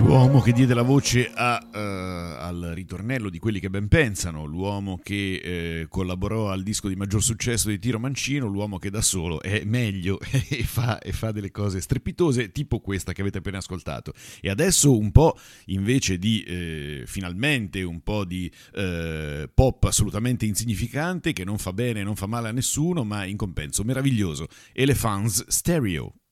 L'uomo che diede la voce al ritornello di Quelli che ben pensano, l'uomo che collaborò al disco di maggior successo di Tiro Mancino, l'uomo che da solo è meglio e fa delle cose strepitose, tipo questa che avete appena ascoltato. E adesso un po' invece di, finalmente, un po' di pop assolutamente insignificante, che non fa bene, non fa male a nessuno, ma in compenso meraviglioso. Elephants Stereo.